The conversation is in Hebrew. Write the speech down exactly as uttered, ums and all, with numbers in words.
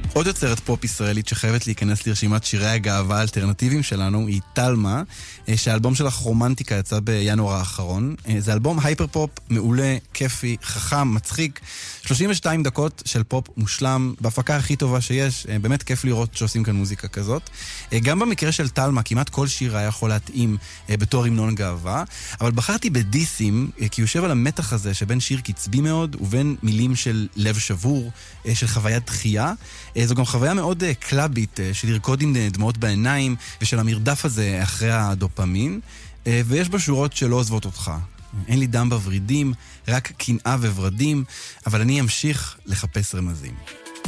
עוד יוצרת פופ ישראלית שחייבת להיכנס לרשימת שירי הגאווה האלטרנטיביים שלנו היא טלמה, שהאלבום שלך רומנטיקה יצא בינואר האחרון. זה אלבום הייפר פופ מעולה, כיפי, חכם, מצחיק, שלושים ושתיים דקות של פופ מושלם, בהפקה הכי טובה שיש. באמת כיף לראות שעושים כאן מוזיקה כזאת. גם במקרה של טלמה, כמעט כל שיר היה יכול להתאים בתור המנון גאווה, אבל בחרתי בדיסים, כי יושב על המתח הזה שבין שיר קצבי מאוד ובין מילים של לב שבור, של חוויית דחייה. זו גם חוויה מאוד קלאבית של לרקוד עם דמעות בעיניים ושל המרדף הזה אחרי הדופמין, ויש בה שורות שלא עוזבות אותך. אין לי דם בורידים, רק קנאה וורדים, אבל אני אמשיך לחפש רמזים.